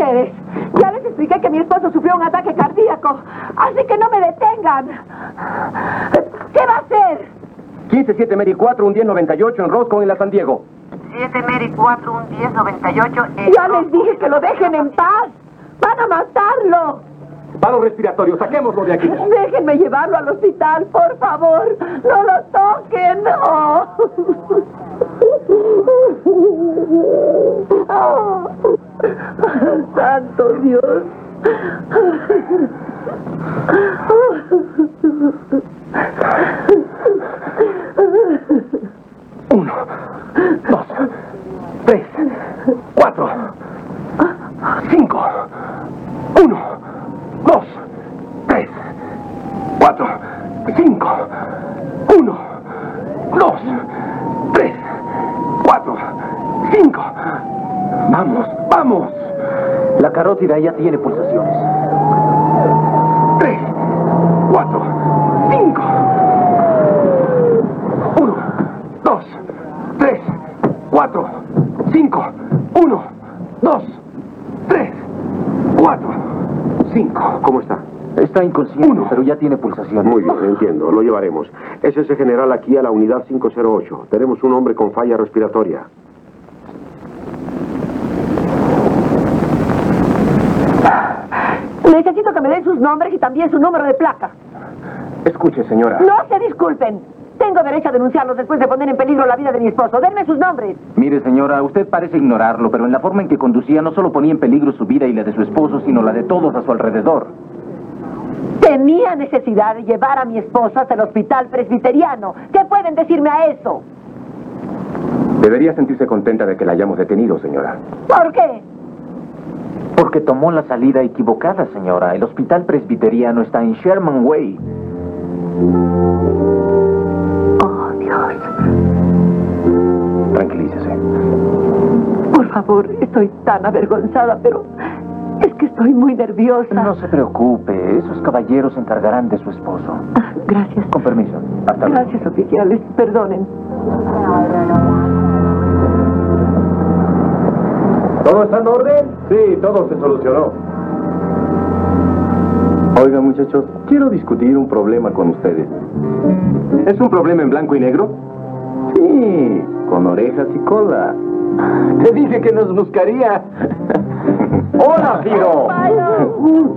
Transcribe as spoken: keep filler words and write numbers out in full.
ustedes? Ya les expliqué que mi esposo sufrió un ataque cardíaco, así que no me detengan. ¿Qué va a hacer? quince siete Mary cuatro, un diez noventa y ocho en Roscoe, en la San Diego. siete Mary cuatro, un diez noventa y ocho en Ya les dije que lo dejen en paz. ¡Van a matarlo! Paro respiratorio, saquémoslo de aquí. Déjenme llevarlo al hospital, por favor. No lo toquen. No. Oh. Santo Dios. Uno, dos, tres, cuatro, cinco. Uno, dos, tres, cuatro, cinco. Uno, dos, tres, cuatro, cinco. Vamos, vamos. La carótida ya tiene pulsaciones. Tres, cuatro, cinco. Uno, dos, tres, cuatro, cinco. Uno, dos, tres, cuatro, cinco. ¿Cómo está? Está inconsciente, Uno. pero ya tiene pulsaciones. Muy bien, entiendo. Lo llevaremos. S S General aquí a la unidad cinco cero ocho. Tenemos un hombre con falla respiratoria. Necesito que me den sus nombres y también su número de placa. Escuche, señora. No se disculpen. Tengo derecho a denunciarlos después de poner en peligro la vida de mi esposo. Denme sus nombres. Mire, señora, usted parece ignorarlo, pero en la forma en que conducía no solo ponía en peligro su vida y la de su esposo, sino la de todos a su alrededor. Tenía necesidad de llevar a mi esposo hasta el hospital presbiteriano. ¿Qué pueden decirme a eso? Debería sentirse contenta de que la hayamos detenido, señora. ¿Por qué? Porque tomó la salida equivocada, señora. El hospital presbiteriano está en Sherman Way. Oh, Dios. Tranquilícese. Por favor, estoy tan avergonzada, pero es que estoy muy nerviosa. No se preocupe. Esos caballeros se encargarán de su esposo. Ah, gracias. Con permiso. Hasta luego. Gracias, oficiales. Perdonen. ¿Todo está en orden? Sí, todo se solucionó. Oiga, muchachos, quiero discutir un problema con ustedes. ¿Es un problema en blanco y negro? Sí, con orejas y cola. Te dije que nos buscaría. ¡Hola, Firo!